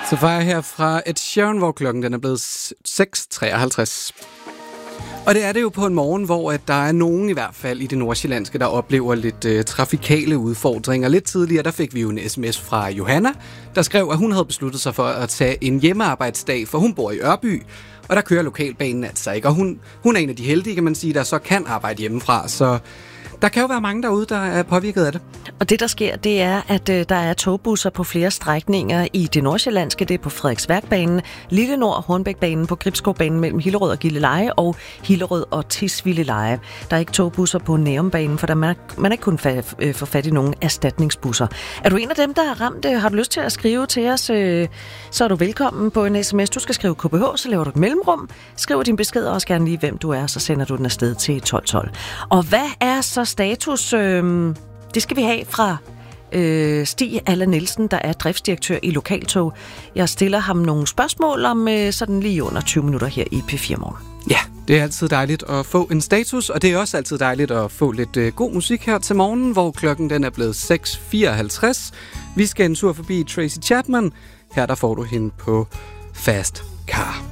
Så var jeg her fra Ed Sheeran, hvor klokken den er blevet 6:53. Og det er det jo på en morgen, hvor at der er nogen i hvert fald i det nordsjællandske, der oplever lidt trafikale udfordringer. Lidt tidligere, der fik vi jo en sms fra Johanna, der skrev, at hun havde besluttet sig for at tage en hjemmearbejdsdag, for hun bor i Ørby, og der kører lokalbanen altså ikke. Og hun er en af de heldige, kan man sige, der så kan arbejde hjemmefra, så der kan jo være mange derude, der er påvirket af det. Og det, der sker, det er, at der er togbusser på flere strækninger i det nordsjællandske. Det er på Frederiksværkbanen, Lille Nord, Hornbækbanen, på Gribskovbanen mellem Hillerød og Gilleleje og Hillerød og Tisvildeleje. Der er ikke togbusser på Nærumbanen, for man ikke kun få fat i nogle erstatningsbusser. Er du en af dem, der er ramt? Har du lyst til at skrive til os, så er du velkommen på en sms. Du skal skrive KBH, så laver du et mellemrum. Skriv din besked og også gerne lige, hvem du er, så sender du den afsted til 1212. Og hvad er så status? Det skal vi have fra Stig Allan Nielsen, der er driftsdirektør i Lokaltog. Jeg stiller ham nogle spørgsmål om sådan lige under 20 minutter her i P4 Morgen. Ja, det er altid dejligt at få en status, og det er også altid dejligt at få lidt god musik her til morgen, hvor klokken den er blevet 6:54. Vi skal en tur forbi Tracy Chapman. Her der får du hende på Fast Car.